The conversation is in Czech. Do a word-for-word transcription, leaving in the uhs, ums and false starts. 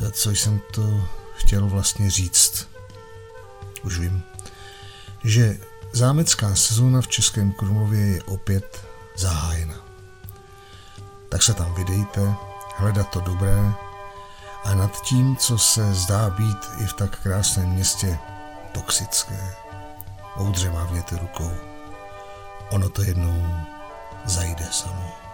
co jsem to chtěl vlastně říct. Už vím, že zámecká sezóna v Českém Krumlově je opět zahájena. Tak se tam vydejte, hledat to dobré a nad tím, co se zdá být i v tak krásném městě toxické, moudře mávněte rukou. Ono to jednou zajde samo.